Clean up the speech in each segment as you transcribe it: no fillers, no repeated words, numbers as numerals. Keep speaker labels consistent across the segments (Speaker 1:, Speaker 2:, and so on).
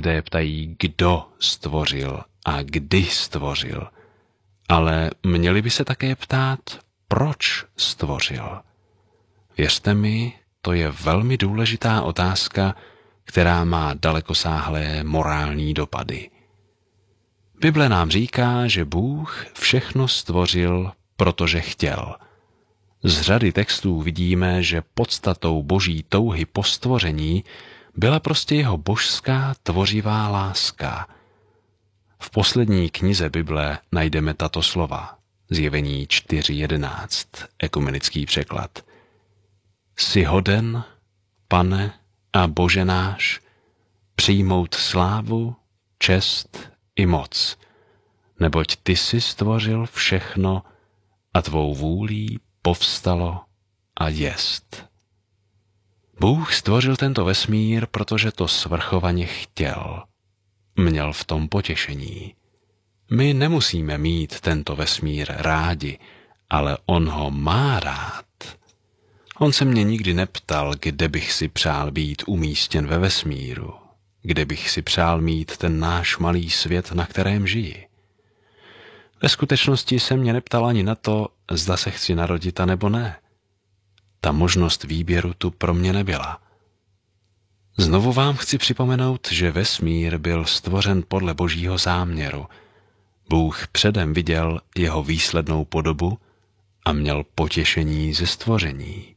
Speaker 1: lidé ptají, kdo stvořil a kdy stvořil, ale měli by se také ptát, proč stvořil. Věřte mi, to je velmi důležitá otázka, která má dalekosáhlé morální dopady. Bible nám říká, že Bůh všechno stvořil, protože chtěl. Z řady textů vidíme, že podstatou Boží touhy po stvoření byla prostě jeho božská tvořivá láska. V poslední knize Bible najdeme tato slova. Zjevení 4.11, ekumenický překlad. Jsi hoden, Pane a Bože náš, přijmout slávu, čest i moc, neboť ty jsi stvořil všechno a tvou vůlí povstalo a jest. Bůh stvořil tento vesmír, protože to svrchovaně chtěl. Měl v tom potěšení. My nemusíme mít tento vesmír rádi, ale on ho má rád. On se mě nikdy neptal, kde bych si přál být umístěn ve vesmíru, kde bych si přál mít ten náš malý svět, na kterém žiji. Ve skutečnosti se mě neptal ani na to, zda se chci narodit a nebo ne. Ta možnost výběru tu pro mě nebyla. Znovu vám chci připomenout, že vesmír byl stvořen podle Božího záměru. Bůh předem viděl jeho výslednou podobu a měl potěšení ze stvoření.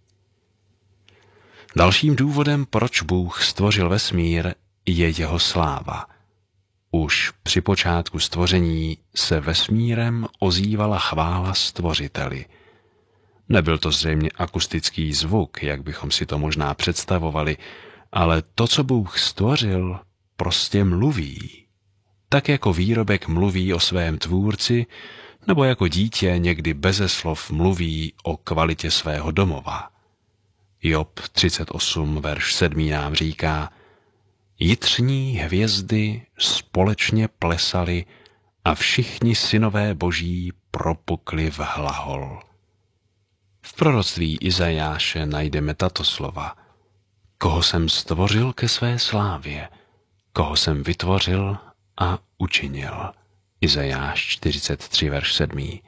Speaker 1: Dalším důvodem, proč Bůh stvořil vesmír, je jeho sláva. Už při počátku stvoření se vesmírem ozývala chvála stvořiteli. Nebyl to zřejmě akustický zvuk, jak bychom si to možná představovali, ale to, co Bůh stvořil, prostě mluví. Tak jako výrobek mluví o svém tvůrci, nebo jako dítě někdy beze slov mluví o kvalitě svého domova. Job 38, verš 7 nám říká: Jitřní hvězdy společně plesaly a všichni synové boží propukli v hlahol. V proroctví Izajáše najdeme tato slova: Koho jsem stvořil ke své slávě, koho jsem vytvořil a učinil. Izajáš 43, verš 7.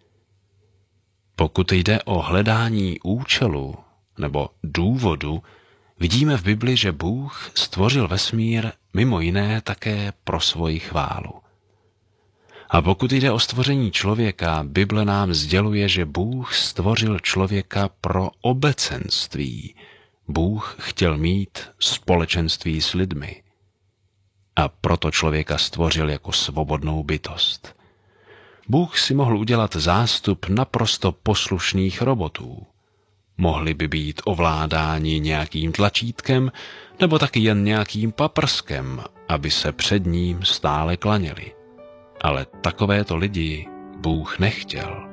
Speaker 1: Pokud jde o hledání účelu nebo důvodu, vidíme v Bibli, že Bůh stvořil vesmír mimo jiné také pro svoji chválu. A pokud jde o stvoření člověka, Bible nám sděluje, že Bůh stvořil člověka pro obecenství. Bůh chtěl mít společenství s lidmi. A proto člověka stvořil jako svobodnou bytost. Bůh si mohl udělat zástup naprosto poslušných robotů. Mohli by být ovládáni nějakým tlačítkem nebo taky jen nějakým paprskem, aby se před ním stále klaněli. Ale takovéto lidi Bůh nechtěl.